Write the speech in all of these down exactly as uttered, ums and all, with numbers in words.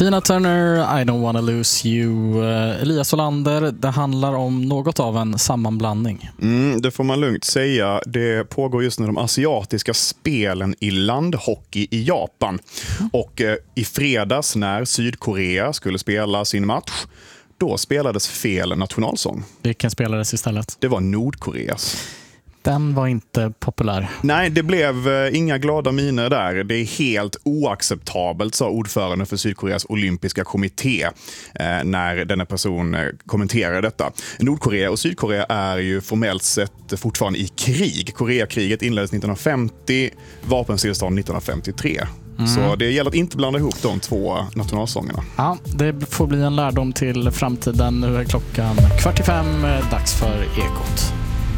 Tina Turner, I don't wanna lose you. Elias Olander, det handlar om något av en sammanblandning. Mm, det får man lugnt säga. Det pågår just nu de asiatiska spelen i landhockey i Japan. Mm. Och eh, i fredags när Sydkorea skulle spela sin match, då spelades fel nationalsång. Vilken spelades istället? Det var Nordkoreas. Den var inte populär. Nej, det blev eh, inga glada miner där. Det är helt oacceptabelt, sa ordförande för Sydkoreas olympiska kommitté eh, när denna person eh, kommenterade detta. Nordkorea och Sydkorea är ju formellt sett fortfarande i krig. Koreakriget inleddes nittonhundrafemtio, vapenstillstånd nittonhundrafemtiotre. Mm. Så det gäller att inte blanda ihop de två nationalsångerna. Ja, det får bli en lärdom till framtiden. Nu är klockan kvart i fem, dags för Ekot.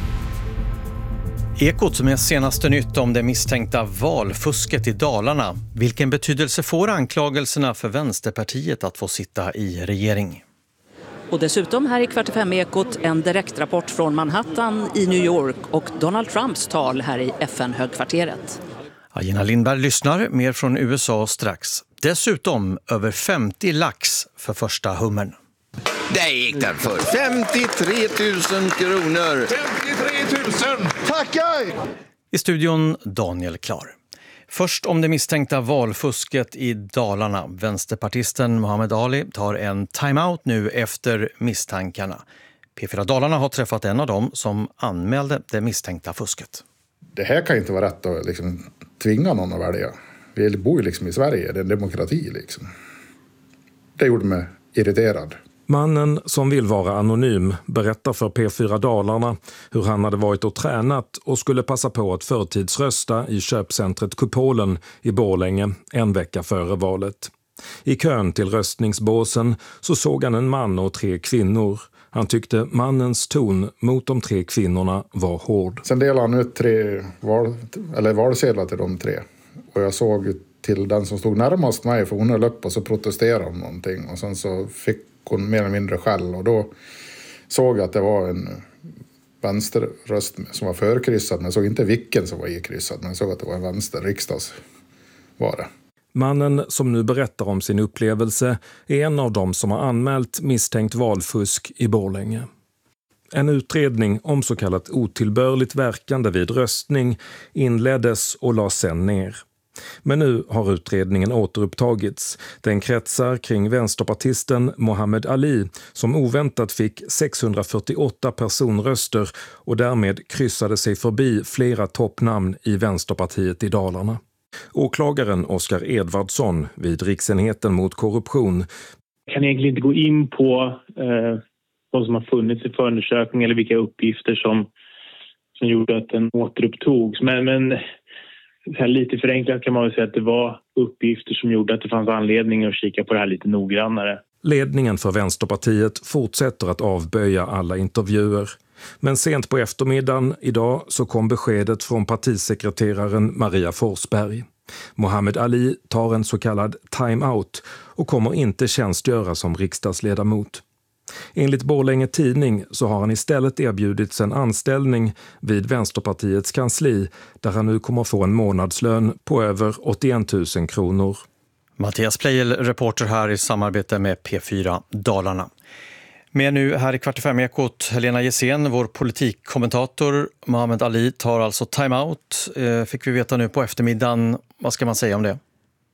Ekot med senaste nytt om det misstänkta valfusket i Dalarna. Vilken betydelse får anklagelserna för Vänsterpartiet att få sitta i regering? Och dessutom här i kvart i fem Ekot en direktrapport från Manhattan i New York och Donald Trumps tal här i F N-högkvarteret. Gina Lindberg lyssnar, mer från U S A strax. Dessutom över femtio lax för första hummern. Där gick den för femtiotre tusen kronor. femtiotre tusen! Tackar! I studion Daniel Klar. Först om det misstänkta valfusket i Dalarna. Vänsterpartisten Mohammed Ali tar en timeout nu efter misstankarna. P fyra Dalarna har träffat en av dem som anmälde det misstänkta fusket. Det här kan inte vara rätt att liksom tvinga någon att välja. Vi bor ju liksom i Sverige, det är en demokrati liksom. Det gjorde mig irriterad. Mannen som vill vara anonym berättar för P fyra Dalarna hur han hade varit och tränat och skulle passa på att förtidsrösta i köpcentret Kupolen i Borlänge en vecka före valet. I kön till röstningsbåsen så såg han en man och tre kvinnor. Han tyckte mannens ton mot de tre kvinnorna var hård. Sen delade han ut tre val, eller valsedlar till de tre. Och jag såg till den som stod närmast mig, för hon höll upp och så protesterade om någonting. Och sen så fick hon mer eller mindre skäll och då såg jag att det var en vänsterröst som var förkryssad. Men jag såg inte vilken som var ikryssad, men jag såg att det var en vänster riksdags var det. Mannen som nu berättar om sin upplevelse är en av dem som har anmält misstänkt valfusk i Borlänge. En utredning om så kallat otillbörligt verkande vid röstning inleddes och lades sen ner. Men nu har utredningen återupptagits. Den kretsar kring vänsterpartisten Mohammed Ali som oväntat fick sexhundrafyrtioåtta personröster och därmed kryssade sig förbi flera toppnamn i Vänsterpartiet i Dalarna. Åklagaren Oskar Edvardsson vid Riksenheten mot korruption. Jag kan egentligen inte gå in på eh, vad som har funnits i förundersökningen eller vilka uppgifter som, som gjorde att den återupptogs. Men, men här lite förenklat kan man väl säga att det var uppgifter som gjorde att det fanns anledning att kika på det här lite noggrannare. Ledningen för Vänsterpartiet fortsätter att avböja alla intervjuer. Men sent på eftermiddagen idag så kom beskedet från partisekreteraren Maria Forsberg. Mohammed Ali tar en så kallad timeout och kommer inte tjänstgöra som riksdagsledamot. Enligt Borlänge Tidning så har han istället erbjudits en anställning vid Vänsterpartiets kansli där han nu kommer få en månadslön på över åttioen tusen kronor. Mattias Pleijel, reporter här i samarbete med P fyra Dalarna. Med nu här i kvart i fem Ekot, Helena Gessén, vår politikkommentator. Mohammed Ali tar alltså timeout, eh, fick vi veta nu på eftermiddagen. Vad ska man säga om det?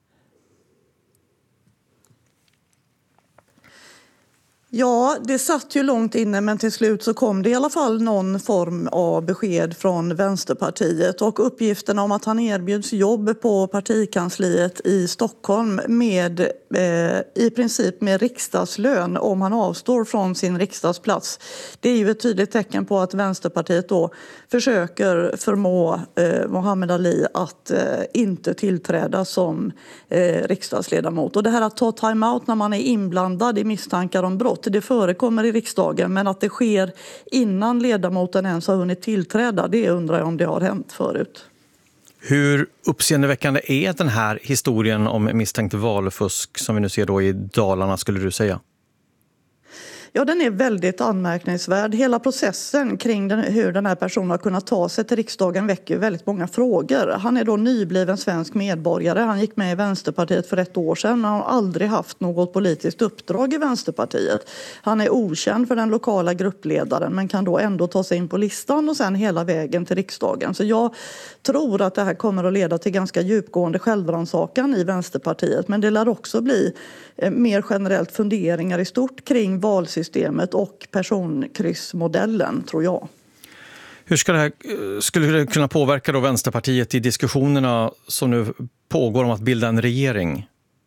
Ja, det satt ju långt inne men till slut så kom det i alla fall någon form av besked från Vänsterpartiet och uppgifterna om att han erbjuds jobb på partikansliet i Stockholm med eh, i princip med riksdagslön om han avstår från sin riksdagsplats. Det är ju ett tydligt tecken på att Vänsterpartiet då försöker förmå eh, Mohammed Ali att eh, inte tillträda som eh, riksdagsledamot. Och det här att ta timeout när man är inblandad i misstankar om brott, det förekommer i riksdagen, men att det sker innan ledamoten ens har hunnit tillträda, det undrar jag om det har hänt förut. Hur uppseendeväckande är den här historien om misstänkt valfusk som vi nu ser då i Dalarna, skulle du säga? Ja, den är väldigt anmärkningsvärd. Hela processen kring den, hur den här personen har kunnat ta sig till riksdagen väcker väldigt många frågor. Han är då nybliven svensk medborgare. Han gick med i Vänsterpartiet för ett år sedan. Han har aldrig haft något politiskt uppdrag i Vänsterpartiet. Han är okänd för den lokala gruppledaren men kan då ändå ta sig in på listan och sen hela vägen till riksdagen. Så jag tror att det här kommer att leda till ganska djupgående självrannsakan i Vänsterpartiet. Men det lär också bli eh, mer generellt funderingar i stort kring valsystemet och personkryssmodellen, tror jag. Hur ska det här, skulle det kunna påverka då Vänsterpartiet i diskussionerna som nu pågår om att bilda en regering?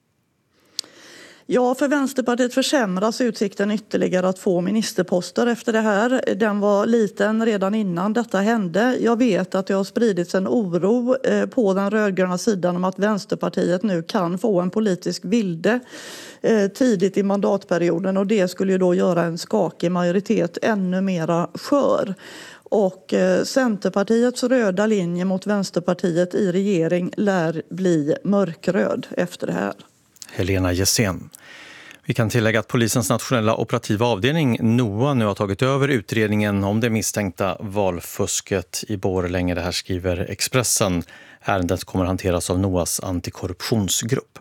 Ja, för Vänsterpartiet försämras utsikten ytterligare att få ministerposter efter det här. Den var liten redan innan detta hände. Jag vet att det har spridits en oro på den rödgröna sidan om att Vänsterpartiet nu kan få en politisk vilde tidigt i mandatperioden och det skulle ju då göra en skakig majoritet ännu mera skör. Och Centerpartiets röda linje mot Vänsterpartiet i regering lär bli mörkröd efter det här. Helena Gessén. Vi kan tillägga att polisens nationella operativa avdelning N O A nu har tagit över utredningen om det misstänkta valfusket i Borlänge. Det här skriver Expressen. Ärendet kommer hanteras av N O As antikorruptionsgrupp.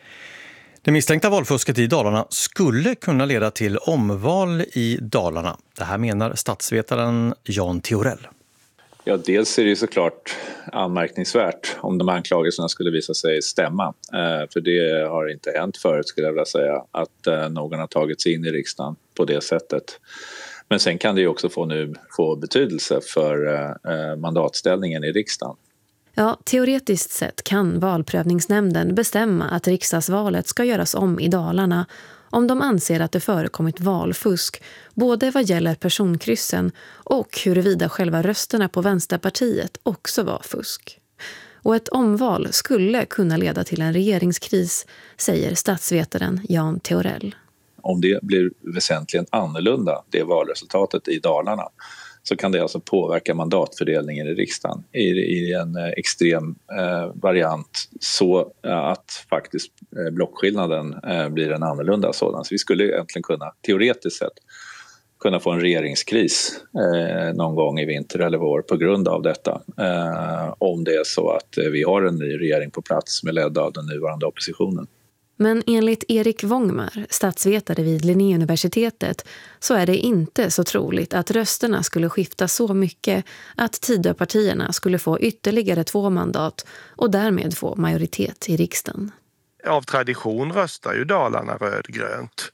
Det misstänkta valfusket i Dalarna skulle kunna leda till omval i Dalarna. Det här menar statsvetaren Jan Theorell. Ja, dels är det ju såklart anmärkningsvärt om de anklagelserna skulle visa sig stämma. Eh, för det har inte hänt förut, skulle jag vilja säga, att eh, någon har tagit sig in i riksdagen på det sättet. Men sen kan det ju också få, nu, få betydelse för eh, mandatställningen i riksdagen. Ja, teoretiskt sett kan valprövningsnämnden bestämma att riksdagsvalet ska göras om i Dalarna om de anser att det förekommit valfusk, både vad gäller personkryssen och huruvida själva rösterna på Vänsterpartiet också var fusk. Och ett omval skulle kunna leda till en regeringskris, säger statsvetaren Jan Theorell. Om det blir väsentligen annorlunda, det valresultatet i Dalarna, så kan det alltså påverka mandatfördelningen i riksdagen i, i en eh, extrem eh, variant så eh, att faktiskt eh, blockskillnaden eh, blir en annorlunda sådan. Så vi skulle egentligen kunna, teoretiskt sett, kunna få en regeringskris eh, någon gång i vinter eller vår på grund av detta. Eh, om det är så att eh, vi har en ny regering på plats med ledd av den nuvarande oppositionen. Men enligt Erik Wångmar, statsvetare vid Linnéuniversitetet, så är det inte så troligt att rösterna skulle skifta så mycket att Tidöpartierna skulle få ytterligare två mandat och därmed få majoritet i riksdagen. Av tradition röstar ju Dalarna rödgrönt.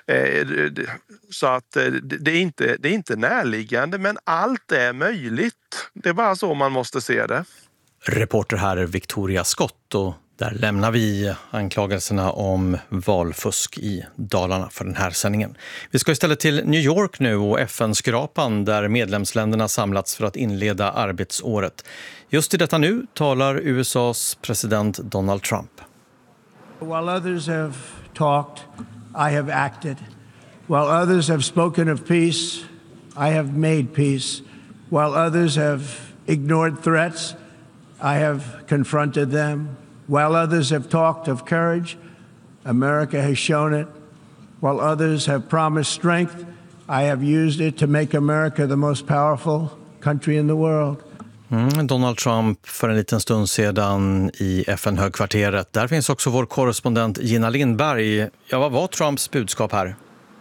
Så att det är inte, det är inte närliggande, men allt är möjligt. Det är bara så man måste se det. Reporter här är Victoria Skott och där lämnar vi anklagelserna om valfusk i Dalarna för den här sändningen. Vi ska istället till New York nu och F N-skrapan där medlemsländerna samlats för att inleda arbetsåret. Just i detta nu talar U S A:s president Donald Trump. While others have talked, I have acted. While others have spoken of peace, I have made peace. While others have ignored threats, I have confronted them. While others have talked of courage, America has shown it. While others have promised strength, I have used it to make America the most powerful country in the world. Mm, Donald Trump för en liten stund sedan i F N-högkvarteret. Där finns också vår korrespondent Gina Lindberg. Ja, vad var Trumps budskap här?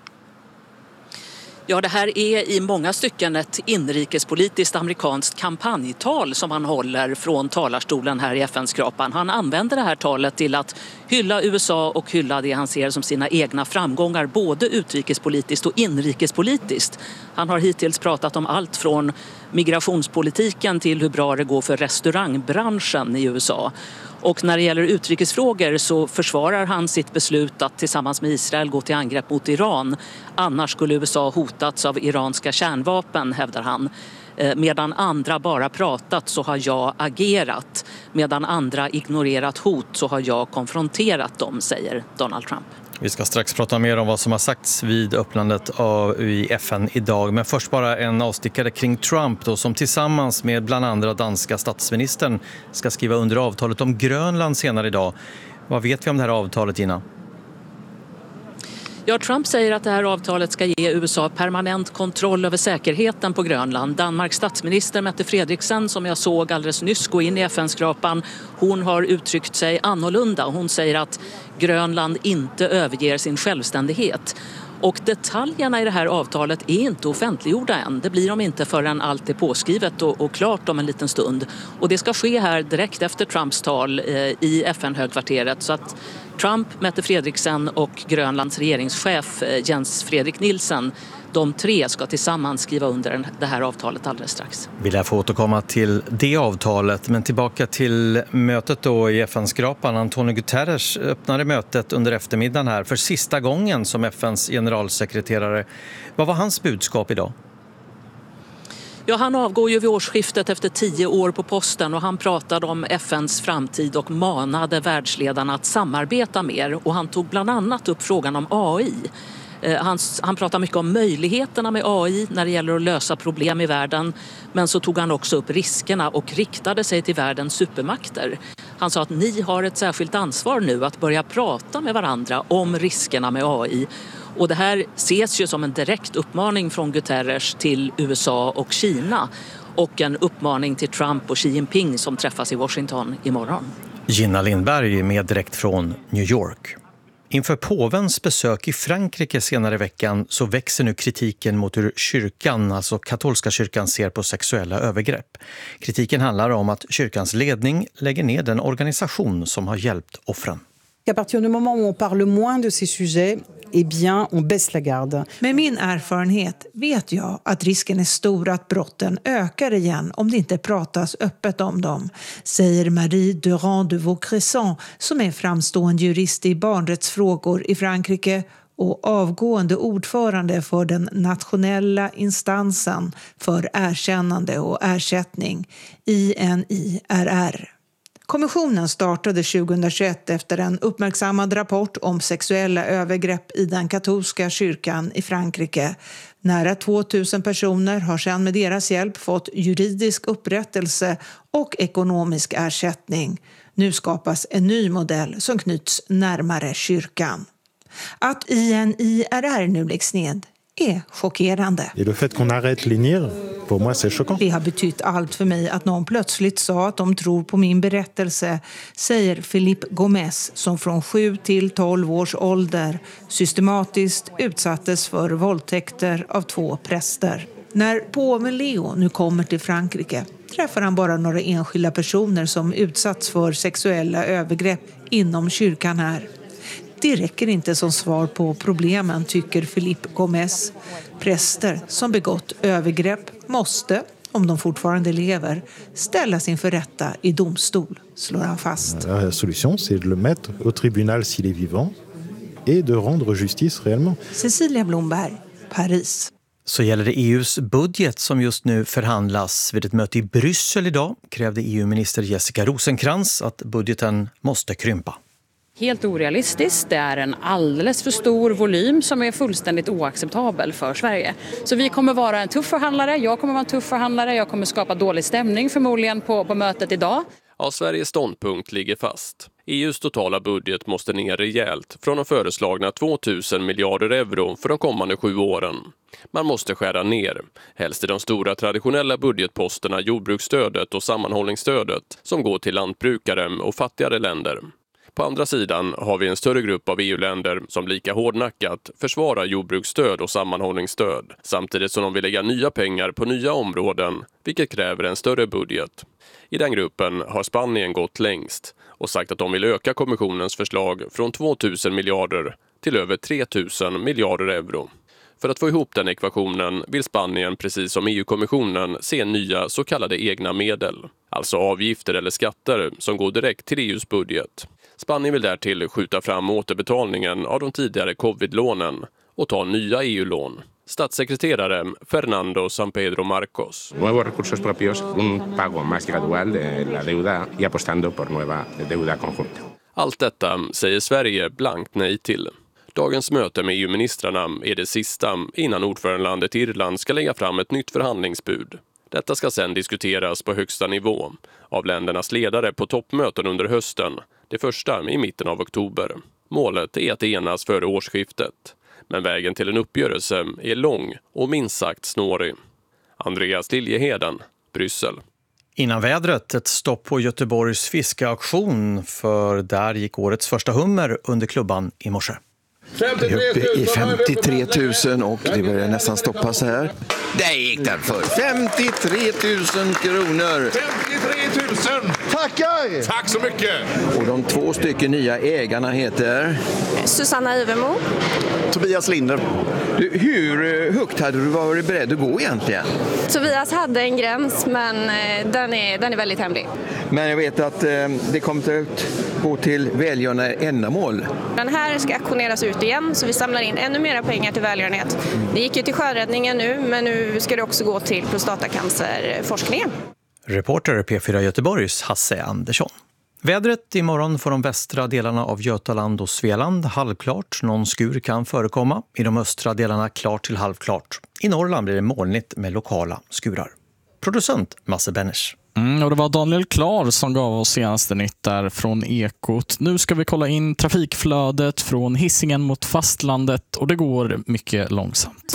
Ja, det här är i många stycken ett inrikespolitiskt amerikanskt kampanjtal som han håller från talarstolen här i F N-skrapan. Han använder det här talet till att hylla U S A och hylla det han ser som sina egna framgångar, både utrikespolitiskt och inrikespolitiskt. Han har hittills pratat om allt från migrationspolitiken till hur bra det går för restaurangbranschen i U S A. Och när det gäller utrikesfrågor så försvarar han sitt beslut att tillsammans med Israel gå till angrepp mot Iran. Annars skulle U S A hotats av iranska kärnvapen, hävdar han. Medan andra bara pratat så har jag agerat. Medan andra ignorerat hot så har jag konfronterat dem, säger Donald Trump. Vi ska strax prata mer om vad som har sagts vid öppnandet av i F N idag. Men först bara en avstickare kring Trump då, som tillsammans med bland andra danska statsministern ska skriva under avtalet om Grönland senare idag. Vad vet vi om det här avtalet, Gina? Ja, Trump säger att det här avtalet ska ge U S A permanent kontroll över säkerheten på Grönland. Danmarks statsminister Mette Frederiksen, som jag såg alldeles nyss gå in i F N-skrapan, hon har uttryckt sig annorlunda. Hon säger att Grönland inte överger sin självständighet. Och detaljerna i det här avtalet är inte offentliggjorda än. Det blir de inte förrän allt är påskrivet och, och klart om en liten stund. Och det ska ske här direkt efter Trumps tal eh, i F N-högkvarteret. Så att Trump, Mette Frederiksen och Grönlands regeringschef eh, Jens Fredrik Nielsen, de tre ska tillsammans skriva under det här avtalet alldeles strax. Vi lär få återkomma till det avtalet, men tillbaka till mötet då i F N-skrapan. Antonio Guterres öppnade mötet under eftermiddagen här för sista gången som F N:s generalsekreterare. Vad var hans budskap idag? Ja, han avgår ju vid årsskiftet efter tio år på posten och han pratade om F N:s framtid och manade världsledarna att samarbeta mer. Och han tog bland annat upp frågan om A I. Han, han pratar mycket om möjligheterna med A I när det gäller att lösa problem i världen. Men så tog han också upp riskerna och riktade sig till världens supermakter. Han sa att ni har ett särskilt ansvar nu att börja prata med varandra om riskerna med A I. Och det här ses ju som en direkt uppmaning från Guterres till U S A och Kina. Och en uppmaning till Trump och Xi Jinping som träffas i Washington imorgon. Gina Lindberg med direkt från New York. Inför påvens besök i Frankrike senare i veckan så växer nu kritiken mot hur kyrkan, alltså katolska kyrkan, ser på sexuella övergrepp. Kritiken handlar om att kyrkans ledning lägger ner den organisation som har hjälpt offren. À partir du moment où on parle moins de ces sujets, eh bien, on baisse la garde. Med min erfarenhet vet jag att risken är stor att brotten ökar igen om det inte pratas öppet om dem, säger Marie Durand de Vaucresson som är framstående jurist i barnrättsfrågor i Frankrike och avgående ordförande för den nationella instansen för erkännande och ersättning, I N I R R. Kommissionen startade tjugohundratjugoett efter en uppmärksammad rapport om sexuella övergrepp i den katolska kyrkan i Frankrike. Nära tvåtusen personer har sedan med deras hjälp fått juridisk upprättelse och ekonomisk ersättning. Nu skapas en ny modell som knyts närmare kyrkan. Att I N I R R nu läggs ned är chockerande. Et le fait qu'on arrête les N I R, pour moi c'est choquant. Det har betytt allt för mig att någon plötsligt sa att de tror på min berättelse, säger Philippe Gomez som från sju till tolv års ålder systematiskt utsattes för våldtäkter av två präster. När påven Leo nu kommer till Frankrike träffar han bara några enskilda personer som utsatts för sexuella övergrepp inom kyrkan här. Det räcker inte som svar på problemen, tycker Philippe Gomez. Präster som begått övergrepp måste, om de fortfarande lever, ställas inför rätta i domstol, slår han fast. La solution c'est de le mettre au tribunal s'il est vivant et de rendre justice réellement. Cecilia Blomberg, Paris. Så gäller det E U:s budget som just nu förhandlas. Vid ett möte i Bryssel idag krävde E U-minister Jessica Rosencrantz att budgeten måste krympa. Helt orealistiskt. Det är en alldeles för stor volym som är fullständigt oacceptabel för Sverige. Så vi kommer vara en tuff förhandlare. Jag kommer vara en tuff förhandlare. Jag kommer skapa dålig stämning förmodligen på, på mötet idag. Ja, Sveriges ståndpunkt ligger fast. E U:s totala budget måste ner rejält från de föreslagna tvåtusen miljarder euro för de kommande sju åren. Man måste skära ner, helst i de stora traditionella budgetposterna jordbruksstödet och sammanhållningsstödet som går till lantbrukare och fattigare länder. På andra sidan har vi en större grupp av E U-länder som lika hårdnackat försvarar jordbruksstöd och sammanhållningsstöd, samtidigt som de vill lägga nya pengar på nya områden, vilket kräver en större budget. I den gruppen har Spanien gått längst och sagt att de vill öka kommissionens förslag från tvåtusen miljarder till över tre tusen miljarder euro. För att få ihop den ekvationen vill Spanien, precis som E U-kommissionen, se nya så kallade egna medel, alltså avgifter eller skatter som går direkt till E U:s budget. Spanien vill därtill skjuta fram återbetalningen av de tidigare covid-lånen och ta nya E U-lån. Statssekreterare Fernando San Pedro Marcos. Nuevos recursos propios, un pago más gradual de la deuda y apostando por nueva deuda conjunta. Allt detta säger Sverige blankt nej till. Dagens möte med E U-ministrarna är det sista innan ordförandelandet Irland ska lägga fram ett nytt förhandlingsbud. Detta ska sedan diskuteras på högsta nivå av ländernas ledare på toppmöten under hösten, det första i mitten av oktober. Målet är att enas före årsskiftet. Men vägen till en uppgörelse är lång och minst sagt snårig. Andreas Liljeheden, Bryssel. Innan vädret, ett stopp på Göteborgs fiskeauktion, för där gick årets första hummer under klubban i morse. Vi är uppe i femtiotre tusen och det börjar nästan stoppas här. Där gick den för femtiotre tusen kronor. femtiotre tusen! Tackar! Tack så mycket! Och de två stycken nya ägarna heter? Susanna Ivermo. Tobias Linder. Du, hur högt hade du varit beredd att gå egentligen? Tobias hade en gräns, men den är, den är väldigt hemlig. Men jag vet att eh, det kommer att gå till välgörande ändamål. Den här ska auktioneras ut igen, så vi samlar in ännu mer pengar till välgörenhet. Det gick ju till sjöräddningen nu, men nu ska det också gå till prostatacancerforskningen. Reporter P fyra Göteborgs Hasse Andersson. Vädret imorgon för de västra delarna av Götaland och Svealand halvklart. Någon skur kan förekomma. I de östra delarna klart till halvklart. I Norrland blir det molnigt med lokala skurar. Producent Masse Benners. Mm, och det var Daniel Klar som gav oss senaste nytt där från Ekot. Nu ska vi kolla in trafikflödet från Hisingen mot fastlandet och det går mycket långsamt.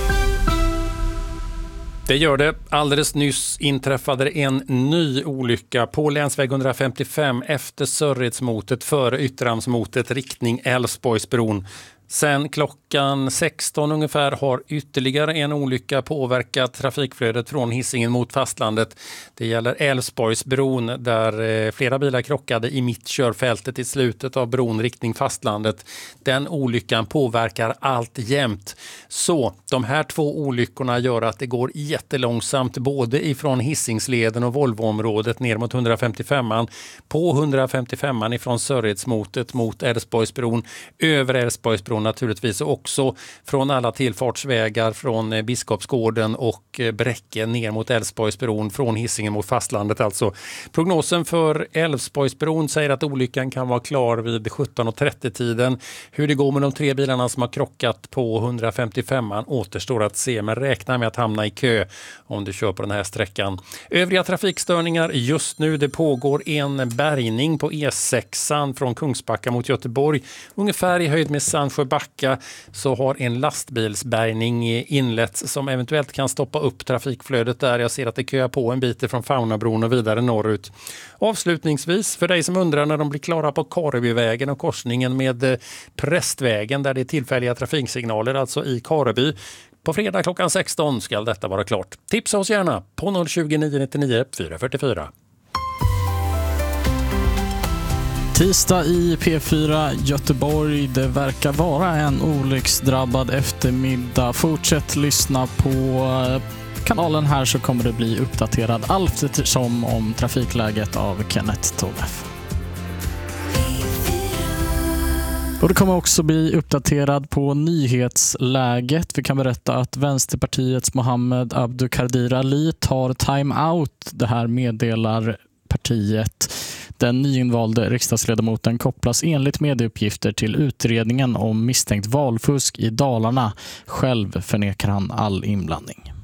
Det gör det. Alldeles nyss inträffade en ny olycka på länsväg etthundrafemtiofem efter Sörredsmotet före Ytterhamnsmotet riktning Älvsborgsbron. Sen klockan sexton ungefär har ytterligare en olycka påverkat trafikflödet från Hisingen mot fastlandet. Det gäller Älvsborgsbron där flera bilar krockade i mittkörfältet i slutet av bron riktning fastlandet. Den olyckan påverkar allt jämt. Så de här två olyckorna gör att det går jättelångsamt både ifrån Hisingsleden och Volvoområdet ner mot etthundrafemtiofemman. På etthundrafemtiofemman ifrån Sörredsmotet mot Älvsborgsbron, över Älvsborgsbron naturligtvis, och också från alla tillfartsvägar från Biskopsgården och Bräcke ner mot Älvsborgsbron från Hisingen mot fastlandet. Alltså prognosen för Älvsborgsbron säger att olyckan kan vara klar vid sjutton och trettio tiden. Hur det går med de tre bilarna som har krockat på etthundrafemtiofemman återstår att se, men räkna med att hamna i kö om du kör på den här sträckan. Övriga trafikstörningar just nu, det pågår en bärgning på E sexan från Kungsbacka mot Göteborg. Ungefär i höjd med Sandsjöbacka så har en lastbilsbärgning inletts som eventuellt kan stoppa upp trafikflödet där. Jag ser att det köar på en bit från Faunabron och vidare norrut. Avslutningsvis, för dig som undrar när de blir klara på Karebyvägen och korsningen med Prästvägen där det är tillfälliga trafiksignaler, alltså i Kareby. På fredag klockan sexton ska detta vara klart. Tipsa oss gärna på noll tjugo nio nittionio fyra fyrtiofyra. Tisdag i P fyra Göteborg. Det verkar vara en olycksdrabbad eftermiddag. Fortsätt lyssna på kanalen här så kommer det bli uppdaterad allt som om trafikläget av Kenneth Tolef. Och det kommer också bli uppdaterad på nyhetsläget. Vi kan berätta att Vänsterpartiets Mohammed Abdukadir Ali tar time-out. Det här meddelar partiet. Den nyinvalde riksdagsledamoten kopplas enligt medieuppgifter till utredningen om misstänkt valfusk i Dalarna. Själv förnekar han all inblandning.